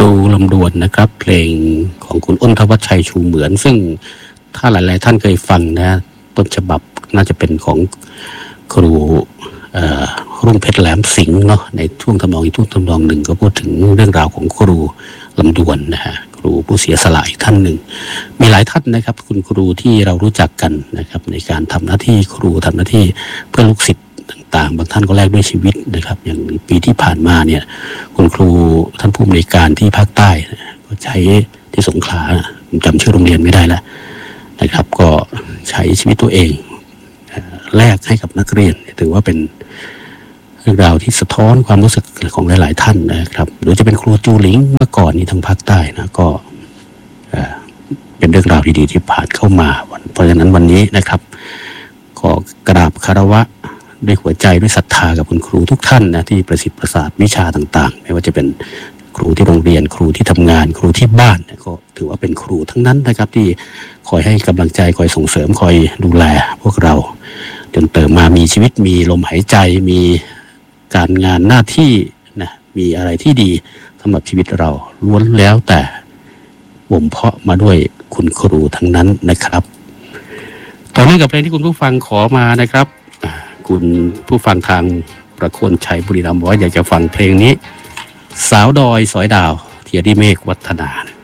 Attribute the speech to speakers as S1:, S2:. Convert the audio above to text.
S1: รูลำดวนนะครับเพลงของคุณอ้นธวัชชัยชูเหมือนซึ่งถ้าหลายๆท่านเคยฟังนะต้นฉบับน่าจะเป็นของครูรุ่งเพชรแหลมสิงห์เนาะในช่วงทำนองอีกช่วงทำนองหนึ่งก็พูดถึงเรื่องราวของครูลำดวนนะฮะครูผู้เสียสละอีกท่านหนึ่งมีหลายท่านนะครับคุณครูที่เรารู้จักกันนะครับในการทำหน้าที่ครูทำหน้าที่เพื่อลูกศิษย์ต่างๆบางท่านก็แลกด้วยชีวิตนะครับอย่างปีที่ผ่านมาเนี่ยคุณครูท่านผู้อำนวยการที่ภาคใต้ก็ใช้ที่สงขลาจำชื่อโรงเรียนไม่ได้แล้วนะครับก็ใช้ชีวิตตัวเองแลกให้กับนักเรียนถือว่าเป็นเรื่องราวที่สะท้อนความรู้สึกของหลายๆท่านนะครับหรือจะเป็นครูจูหลิงเมื่อก่อนนี้ทางภาคใต้นะก็เป็นเรื่องราวดีๆที่ผ่านเข้ามาเพราะฉะนั้นวันนี้นะครับขอกราบคารวะด้วยหัวใจด้วยศรัทธากับคุณครูทุกท่านนะที่ประสิทธิ์ประสาทวิชาต่างๆไม่ว่าจะเป็นครูที่โรงเรียนครูที่ทำงานครูที่บ้านก็ถือว่าเป็นครูทั้งนั้นนะครับที่คอยให้กำลังใจคอยส่งเสริมคอยดูแลพวกเราจนเติมมามีชีวิตมีลมหายใจมีการงานหน้าที่นะมีอะไรที่ดีสำหรับชีวิตเราล้วนแล้วแต่บ่มเพาะมาด้วยคุณครูทั้งนั้นนะครับต่อเนื่องกับเพลงที่คุณผู้ฟังขอมานะครับคุณผู้ฟังทางประโคนชัยบุรีรัมย์บอกว่าอยากจะฟังเพลงนี้สาวดอยสอยดาวเทียดีเมฆวัฒนา